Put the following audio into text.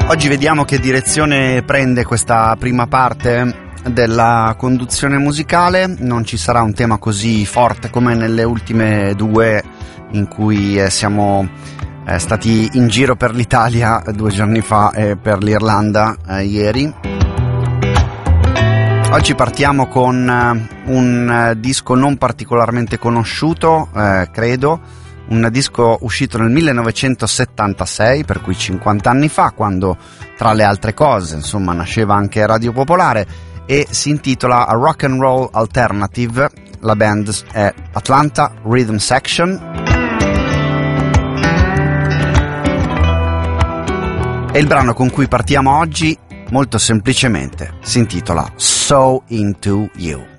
Oggi vediamo che direzione prende questa prima parte della conduzione musicale. Non ci sarà un tema così forte come nelle ultime due, in cui siamo stati in giro per l'Italia 2 giorni fa e per l'Irlanda ieri. Oggi partiamo con un disco non particolarmente conosciuto, credo. Un disco uscito nel 1976, per cui 50 anni fa, quando tra le altre cose, insomma, nasceva anche Radio Popolare, e si intitola A Rock and Roll Alternative. La band è Atlanta Rhythm Section. E il brano con cui partiamo oggi, molto semplicemente, si intitola So Into You.